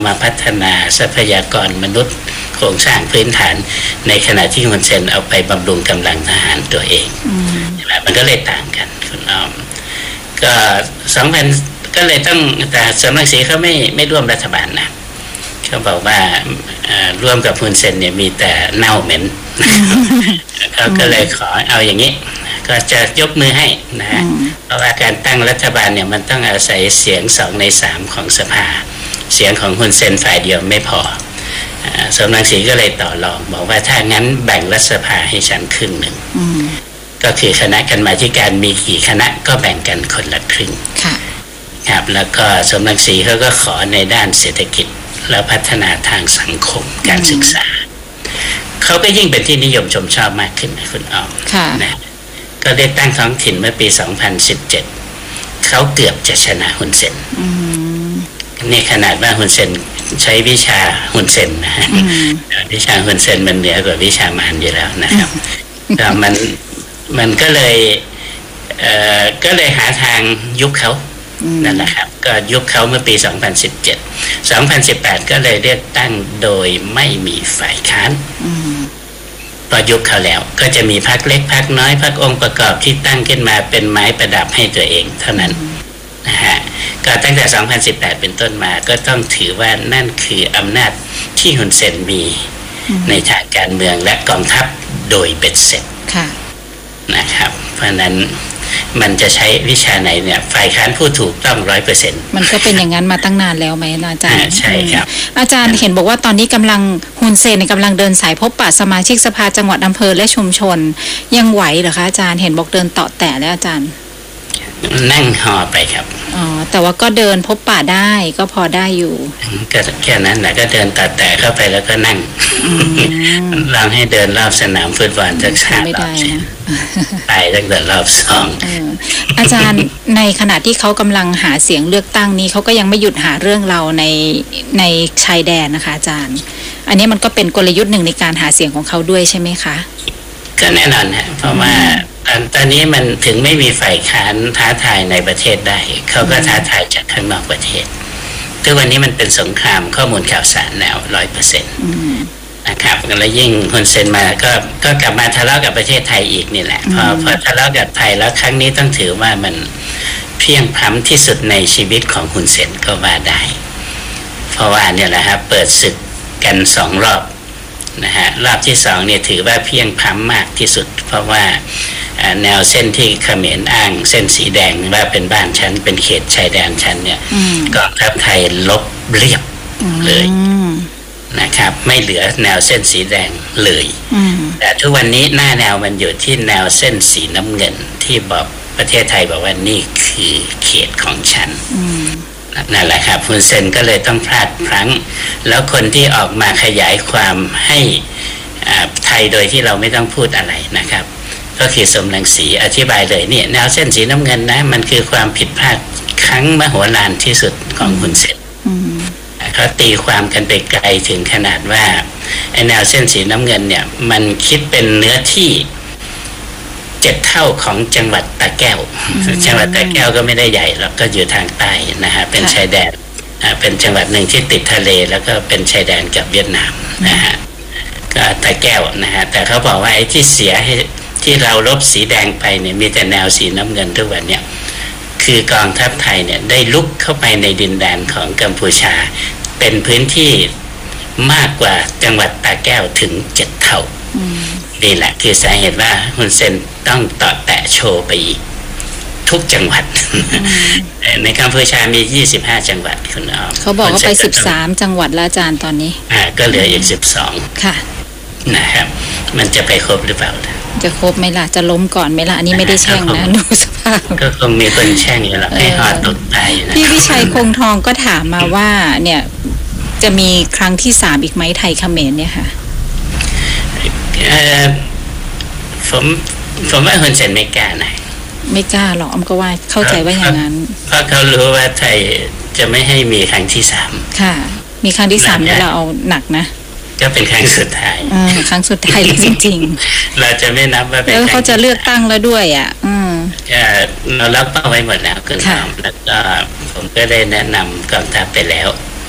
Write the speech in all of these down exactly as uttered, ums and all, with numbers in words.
มาพัฒนาทรัพยากรมนุษย์โครงสร้างพื้นฐานในขณะที่ฮุนเซนเอาไปบำรุงกำลังทหารตัวเองใช่ไหมมันก็เลยต่างกันคุณอ้อมก็สองพันก็เลยต้องแต่สมรังสีเขาไม่ไม่ร่วมรัฐบาลนะเขาบอกว่าร่วมกับฮุนเซนเนี่ยมีแต่เน่าเหม็นเขาก็เลยขอเอาอย่างนี้ก็จะยกมือให้นะฮะเพราะว่าการตั้งรัฐบาลเนี่ยมันต้องอาศัยเสียงสองในสามของสภาเสียงของฮุนเซนฝ่ายเดียวไม่พอสมรังสีก็เลยต่อรองบอกว่าถ้างั้นแบ่งรัฐสภาให้ฉันครึ่งหนึ่งก็คือคณะกรรมาธิการมีกี่คณะก็แบ่งกันคนละครึ่งครับแล้วก็สมรังสีเขาก็ขอในด้านเศรษฐกิจและพัฒนาทางสังคมการศึกษาเขาก็ยิ่งเป็นที่นิยมชมชอบมากขึ้นนะคุณอ้อมนะก็ได้ตั้งท้องถิ่นเมื่อปีสองพันสิบเจ็ดเขาเกือบจะชนะฮุนเซนนี่ขนาดว่าฮุนเซนใช้วิชาฮุนเซนนะฮะวิชาฮุนเซนมันเหนือกว่าวิชามารอยู่แล้วนะครับก็มันมันก็เลยเอ่อก็เลยหาทางยุบเขานั่นแหละครับก็ยุบเขาเมื่อปีสองพันสิบเจ็ด สองพันสิบแปดก็เลยเลือกตั้งโดยไม่มีฝ่ายค้านพอยุบเขาแล้วก็จะมีพรรคเล็กพรรคน้อยพรรคองค์ประกอบที่ตั้งขึ้นมาเป็นไม้ประดับให้ตัวเองเท่านั้นนะฮะก็ตั้งแต่สองพันสิบแปดเป็นต้นมาก็ต้องถือว่านั่นคืออำนาจที่ฮุนเซนมีในทางการเมืองและกองทัพโดยเบ็ดเสร็จนะครับเพราะนั้นมันจะใช้วิชาไหนเนี่ยฝ่ายค้านผู้ถูกต้องร้อยเปอร์เซ็นต์มันก็เป็นอย่างนั้นมาตั้งนานแล้วไหมอาจารย์ใช่ครับอาจารย์เห็นบอกว่าตอนนี้กำลังฮุนเซนกำลังเดินสายพบปะสมาชิกสภาจังหวัดอำเภอและชุมชนยังไหวเหรอคะอาจารย์เห็นบอกเดินเตาะแตะแล้วอาจารย์นั่งหอไปครับอ๋อแต่ว่าก็เดินพบปะได้ก็พอได้อยู่ก็แค่นั้นแหละก็เดินตัดแต่เข้าไปแล้วก็นั่งลองให้เดินรอบสนามฟุตบอลสักสามรอบไปตั้งแต่รอบสองอาจารย์ในขณะที่เขากำลังหาเสียงเลือกตั้งนี้เขาก็ยังไม่หยุดหาเรื่องเราในในชายแดนนะคะอาจารย์อันนี้มันก็เป็นกลยุทธ์หนึ่งในการหาเสียงของเขาด้วยใช่ไหมคะก็แน่นอนฮะเพราะว่าตอนนี้มันถึงไม่มีฝ่ายค้านท้าทายในประเทศได้เขาก็ท้าทายจากข้างนอกประเทศทุกวันนี้มันเป็นสงครามข้อมูลข่าวสารแล้วร้อยเปอร์เซ็นต์นะครับแล้วยิ่งฮุนเซนมาก็ก็กลับมาทะเลาะกับประเทศไทยอีกนี่แหละพอพอทะเลาะกับไทยแล้วครั้งนี้ต้องถือว่ามันเพียงพล้ำที่สุดในชีวิตของฮุนเซนก็ว่าได้เพราะว่าเนี่ยแหละครับเปิดศึกกันสองรอบนะฮะรอบที่สองเนี่ยถือว่าเพียงพล้ำมากที่สุดเพราะว่าแนวเส้นที่เขมรอ้างเส้นสีแดงว่าเป็นบ้านฉันเป็นเขตชายแดนฉันเนี่ยกองทัพไทยลบเรียบเลยนะครับไม่เหลือแนวเส้นสีแดงเลยแต่ทุกวันนี้หน้าแนวมันอยู่ที่แนวเส้นสีน้ำเงินที่บอกประเทศไทยบอกว่านี่คือเขตของฉันนั่นแหละครับฮุนเซนก็เลยต้องพลาดพลั้งแล้วคนที่ออกมาขยายความให้ไทยโดยที่เราไม่ต้องพูดอะไรนะครับก็คือสมรังสีอธิบายเลยเนี่ยแนวเส้นสีน้ำเงินนะมันคือความผิดพลาดครั้งมโหฬารที่สุดของฮุนเซนเขาตีความกันไปไกลถึงขนาดว่าไอ้แนวเส้นสีน้ำเงินเนี่ยมันคิดเป็นเนื้อที่เจ็ดเท่าของจังหวัดตะแก้วจังหวัดตะแก้วก็ไม่ได้ใหญ่แล้วก็อยู่ทางใต้นะฮะเป็นชายแดนเป็นจังหวัดหนึ่งที่ติดทะเลแล้วก็เป็นชายแดนกับเวียดนามนะฮะก็ตะแก้วนะฮะแต่เขาบอกว่าไอ้ที่เสียให้ที่เราลบสีแดงไปเนี่ยมีแต่แนวสีน้ำเงินทุกวันเนี่ยคือกองทัพไทยเนี่ยได้ลุกเข้าไปในดินแดนของกัมพูชาเป็นพื้นที่มากกว่าจังหวัดตะแก้วถึงเจ็ดเท่านี่แหละคือสาเหตุว่าฮุนเซนต้องต่อแตะโชว์ไปอีกทุกจังหวัดในกัมพูชามียี่สิบห้าจังหวัดคุณอ้อมเขาบอกว่าไปสิบสามจังหวัดแล้วอาจารย์ตอนนี้อ่าก็เหลืออีกสิบสองค่ะนะครับมันจะไปครบหรือเปล่าจะครบไหมล่ะจะล้มก่อนไหมล่ะอันนี้ไม่ได้แช่งนะดูสภาพก็คงมีคนแช่งอยู่แล้วให้หอดตกตายนะพี่วิชัยคงทองก็ถามมาว่าเนี่ยจะมีครั้งที่สามอีกไหมไทยเขมรเนี่ยค่ะเออผมผมว่าฮุนเซนไม่กล้านะไม่กล้าหรอกอมก็ว่าเข้าใจว่าอย่างนั้นเพราะเขารู้ว่าไทยจะไม่ให้มีครั้งที่สามค่ะมีครั้งที่สามเนี่ยเราเอาหนักนะก็เป็นครั้งสุดท้ายอืมครั้งสุดท้ายเลยจริงๆเราจะไม่นับว่าเป็นแล้วเขาจะเลือกตั้งแล้วด้วยอ่ะอืมเราล็อกเป้าไว้หมดแล้วคุณทอมแล้วก็ผมก็ได้แนะนำกองทัพไปแล้ว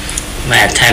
ว่าท่าน